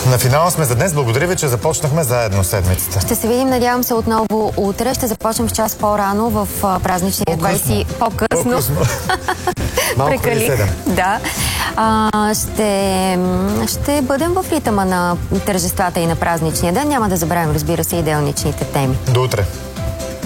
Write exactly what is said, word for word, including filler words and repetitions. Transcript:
На финала сме за днес. Благодаря ви, че започнахме заедно седмицата. Ще се видим, надявам се, отново утре. Ще започнем в час по-рано в празничния двайсети. По-късно. По-късно. Малко преди седем. Да. А, ще, ще бъдем в ритъма на тържествата и на празничния ден. Няма да забравим, разбира се, и делничните теми. До утре.